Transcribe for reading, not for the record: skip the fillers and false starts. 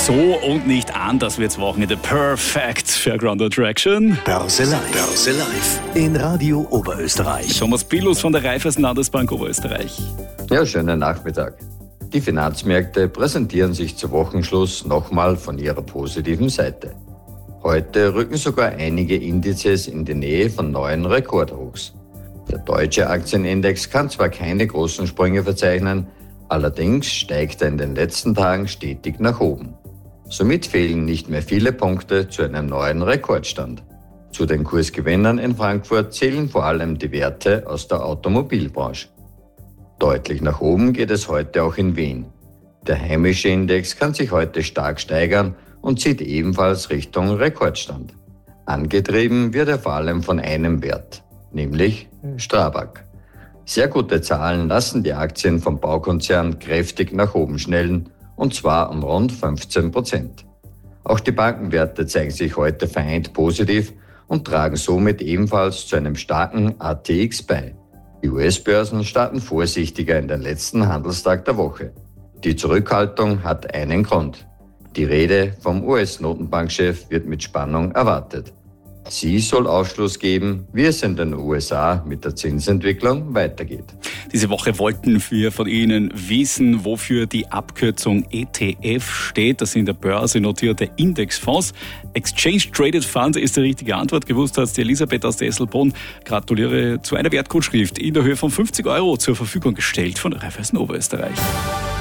So und nicht anders wird's Wochenende perfekt für Ground Attraction. Börse Live in Radio Oberösterreich. Thomas Billus von der Raiffeisen Landesbank Oberösterreich. Ja, schönen Nachmittag. Die Finanzmärkte präsentieren sich zu Wochenschluss nochmal von ihrer positiven Seite. Heute rücken sogar einige Indizes in die Nähe von neuen Rekordhochs. Der deutsche Aktienindex kann zwar keine großen Sprünge verzeichnen, allerdings steigt er in den letzten Tagen stetig nach oben. Somit fehlen nicht mehr viele Punkte zu einem neuen Rekordstand. Zu den Kursgewinnern in Frankfurt zählen vor allem die Werte aus der Automobilbranche. Deutlich nach oben geht es heute auch in Wien. Der heimische Index kann sich heute stark steigern und zieht ebenfalls Richtung Rekordstand. Angetrieben wird er vor allem von einem Wert, nämlich Strabag. Sehr gute Zahlen lassen die Aktien vom Baukonzern kräftig nach oben schnellen, und zwar um rund 15%. Auch die Bankenwerte zeigen sich heute vereint positiv und tragen somit ebenfalls zu einem starken ATX bei. Die US-Börsen starten vorsichtiger in den letzten Handelstag der Woche. Die Zurückhaltung hat einen Grund. Die Rede vom US-Notenbankchef wird mit Spannung erwartet. Sie soll Aufschluss geben, wie es in den USA mit der Zinsentwicklung weitergeht. Diese Woche wollten wir von Ihnen wissen, wofür die Abkürzung ETF steht. Das sind der Börse notierte Indexfonds. Exchange Traded Fund ist die richtige Antwort. Gewusst hat die Elisabeth aus Desselbrunn. Gratuliere zu einer Wertgutschrift in der Höhe von 50 € zur Verfügung gestellt von Raiffeisen Oberösterreich.